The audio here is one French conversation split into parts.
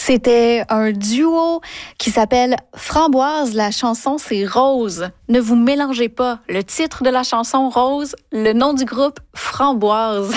C'était un duo qui s'appelle Framboise. La chanson, c'est Rose. Ne vous mélangez pas. Le titre de la chanson, Rose, le nom du groupe, Framboise.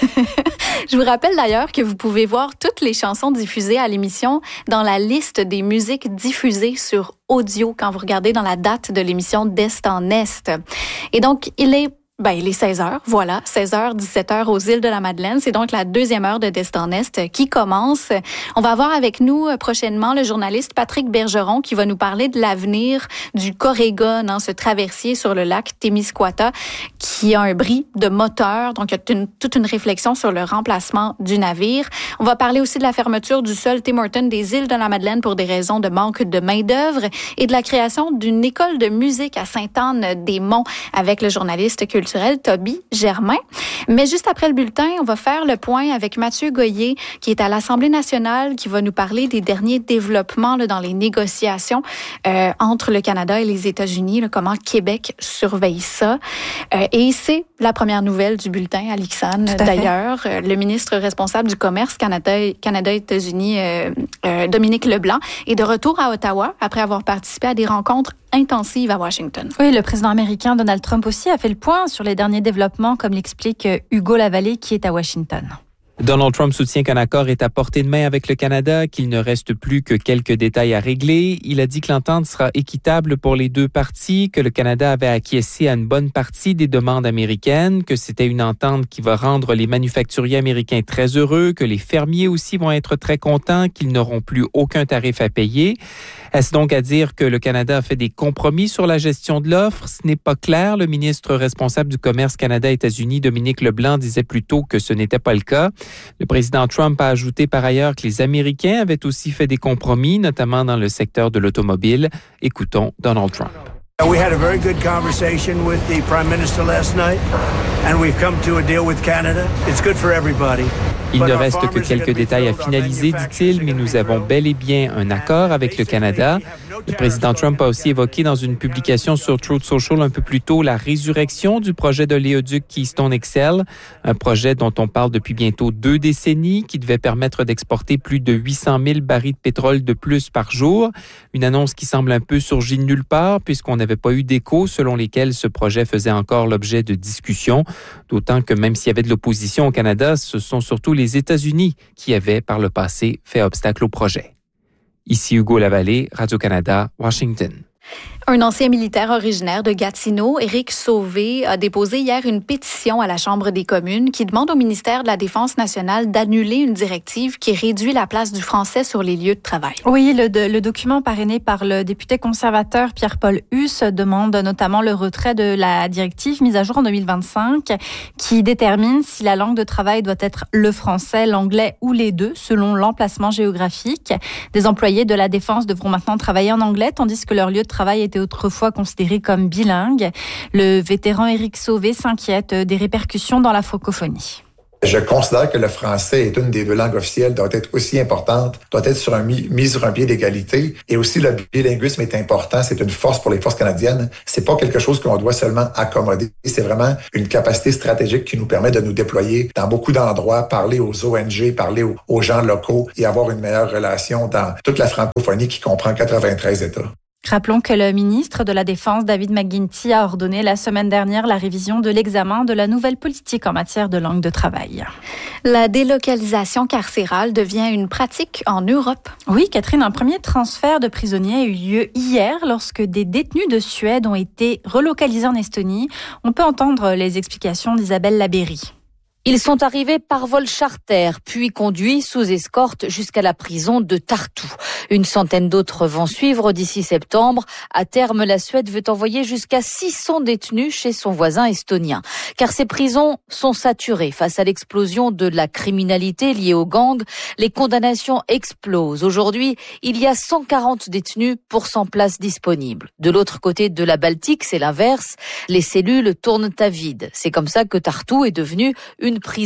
Je vous rappelle d'ailleurs que vous pouvez voir toutes les chansons diffusées à l'émission dans la liste des musiques diffusées sur audio quand vous regardez dans la date de l'émission d'Est en Est. Et donc, il est 16h, voilà, 16h, 17h aux îles de la Madeleine. C'est donc la deuxième heure de d'Est en Est qui commence. On va avoir avec nous prochainement le journaliste Patrick Bergeron qui va nous parler de l'avenir du Corrigan, ce traversier sur le lac Témiscouata qui a un bris de moteur. Donc, il y a toute une réflexion sur le remplacement du navire. On va parler aussi de la fermeture du seul Tim Hortons des îles de la Madeleine pour des raisons de manque de main-d'œuvre et de la création d'une école de musique à Sainte-Anne-des-Monts avec le journaliste culturel Toby Germain. Mais juste après le bulletin, on va faire le point avec Mathieu Goyer, qui est à l'Assemblée nationale, qui va nous parler des derniers développements dans les négociations entre le Canada et les États-Unis, comment Québec surveille ça. Et c'est la première nouvelle du bulletin, Alixane. D'ailleurs, le ministre responsable du commerce Canada-États-Unis, Dominique Leblanc, est de retour à Ottawa après avoir participé à des rencontres intensive à Washington. Oui, le président américain Donald Trump aussi a fait le point sur les derniers développements, comme l'explique Hugo Lavallée, qui est à Washington. Donald Trump soutient qu'un accord est à portée de main avec le Canada, qu'il ne reste plus que quelques détails à régler. Il a dit que l'entente sera équitable pour les deux parties, que le Canada avait acquiescé à une bonne partie des demandes américaines, que c'était une entente qui va rendre les manufacturiers américains très heureux, que les fermiers aussi vont être très contents, qu'ils n'auront plus aucun tarif à payer. Est-ce donc à dire que le Canada a fait des compromis sur la gestion de l'offre? Ce n'est pas clair. Le ministre responsable du commerce Canada-États-Unis, Dominique Leblanc, disait plutôt que ce n'était pas le cas. Le président Trump a ajouté par ailleurs que les Américains avaient aussi fait des compromis, notamment dans le secteur de l'automobile. Écoutons Donald Trump. We had a very good conversation with the Prime Minister last night, and we've come to a deal with Canada. It's good for everybody. Il ne reste que quelques détails à finaliser, dit-il, mais nous avons bel et bien un accord avec le Canada. Le président Trump a aussi évoqué dans une publication sur Truth Social un peu plus tôt la résurrection du projet d'oléoduc Keystone XL, un projet dont on parle depuis bientôt 2 décennies, qui devait permettre d'exporter plus de 800 000 barils de pétrole de plus par jour. Une annonce qui semble un peu surgie de nulle part, puisqu'on n'avait pas eu d'écho selon lesquels ce projet faisait encore l'objet de discussions, d'autant que même s'il y avait de l'opposition au Canada, ce sont surtout les États-Unis qui avaient par le passé fait obstacle au projet. Ici Hugo Lavallée, Radio-Canada, Washington. Un ancien militaire originaire de Gatineau, Éric Sauvé, a déposé hier une pétition à la Chambre des communes qui demande au ministère de la Défense nationale d'annuler une directive qui réduit la place du français sur les lieux de travail. Oui, le document parrainé par le député conservateur Pierre-Paul Husse demande notamment le retrait de la directive mise à jour en 2025 qui détermine si la langue de travail doit être le français, l'anglais ou les deux selon l'emplacement géographique. Des employés de la Défense devront maintenant travailler en anglais tandis que leur lieu de travail était autrefois considéré comme bilingue. Le vétéran Éric Sauvé s'inquiète des répercussions dans la francophonie. Je considère que le français est une des 2 langues officielles, doit être aussi importante, doit être mise sur un pied d'égalité. Et aussi, le bilinguisme est important, c'est une force pour les forces canadiennes. C'est pas quelque chose qu'on doit seulement accommoder. C'est vraiment une capacité stratégique qui nous permet de nous déployer dans beaucoup d'endroits, parler aux ONG, parler aux gens locaux et avoir une meilleure relation dans toute la francophonie qui comprend 93 États. Rappelons que le ministre de la Défense, David McGuinty, a ordonné la semaine dernière la révision de l'examen de la nouvelle politique en matière de langue de travail. La délocalisation carcérale devient une pratique en Europe. Oui, Catherine, un premier transfert de prisonniers a eu lieu hier lorsque des détenus de Suède ont été relocalisés en Estonie. On peut entendre les explications d'Isabelle Labéry. Ils sont arrivés par vol charter, puis conduits sous escorte jusqu'à la prison de Tartu. Une centaine d'autres vont suivre d'ici septembre. À terme, la Suède veut envoyer jusqu'à 600 détenus chez son voisin estonien. Car ces prisons sont saturées face à l'explosion de la criminalité liée aux gangs. Les condamnations explosent. Aujourd'hui, il y a 140 détenus pour 100 places disponibles. De l'autre côté de la Baltique, c'est l'inverse. Les cellules tournent à vide. C'est comme ça que Tartu est devenue une prison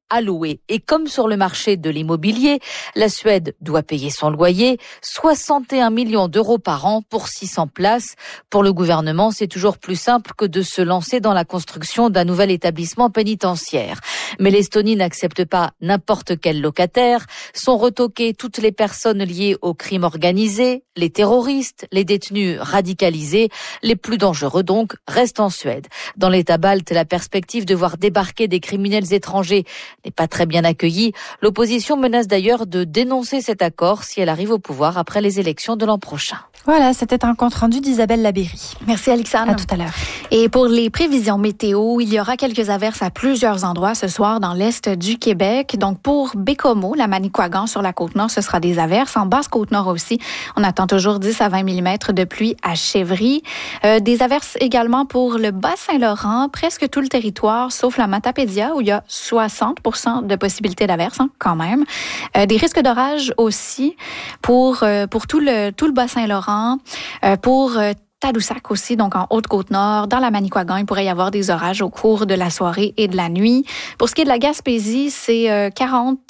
à louer. Et comme sur le marché de l'immobilier, la Suède doit payer son loyer, 61 millions d'euros par an pour 600 places. Pour le gouvernement, c'est toujours plus simple que de se lancer dans la construction d'un nouvel établissement pénitentiaire. Mais l'Estonie n'accepte pas n'importe quel locataire. Sont retoquées toutes les personnes liées au crime organisé, les terroristes, les détenus radicalisés. Les plus dangereux donc restent en Suède. Dans l'État balte, la perspective de voir débarquer des criminels étrangers n'est pas très bien accueillie. L'opposition menace d'ailleurs de dénoncer cet accord si elle arrive au pouvoir après les élections de l'an prochain. Voilà, c'était un compte-rendu d'Isabelle Labéry. Merci Alexandre. À tout à l'heure. Et pour les prévisions météo, il y aura quelques averses à plusieurs endroits ce soir dans l'est du Québec. Donc pour Bécomo, la Manicouagan sur la Côte-Nord, ce sera des averses. En Basse-Côte-Nord aussi, on attend toujours 10 à 20 mm de pluie à Chevry. Des averses également pour le Bas-Saint-Laurent, presque tout le territoire, sauf la Matapédia où il y a 60% de possibilités d'averses, quand même. Des risques d'orage aussi pour tout le Bas-Saint-Laurent, pour Tadoussac aussi, donc en Haute-Côte-Nord. Dans la Manicouagan, il pourrait y avoir des orages au cours de la soirée et de la nuit. Pour ce qui est de la Gaspésie, c'est 30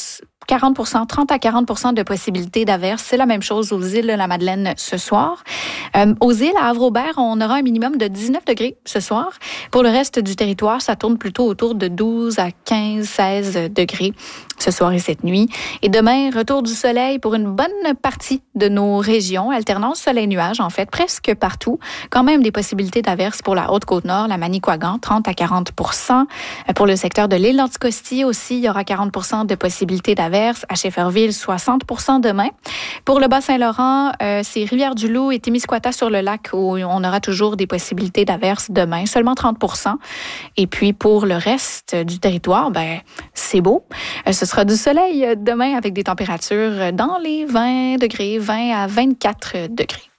à 40% de possibilités d'averses. C'est la même chose aux îles de la Madeleine ce soir. Aux îles, à Havre-Aubert, on aura un minimum de 19 degrés ce soir. Pour le reste du territoire, ça tourne plutôt autour de 12 à 15, 16 degrés ce soir et cette nuit. Et demain, retour du soleil pour une bonne partie de nos régions. Alternance soleil-nuage, en fait, presque partout. Quand même des possibilités d'averses pour la Haute-Côte-Nord, la Manicouagan, 30 à 40%. Pour le secteur de l'île d'Anticosti aussi, il y aura 40% de possibilités d'averses. À Shefferville, 60% demain. Pour le Bas-Saint-Laurent, c'est Rivière-du-Loup et Témiscouata-sur-le-Lac où on aura toujours des possibilités d'averses demain, seulement 30%. Et puis pour le reste du territoire, c'est beau. Ce sera du soleil demain avec des températures dans les 20 degrés, 20 à 24 degrés.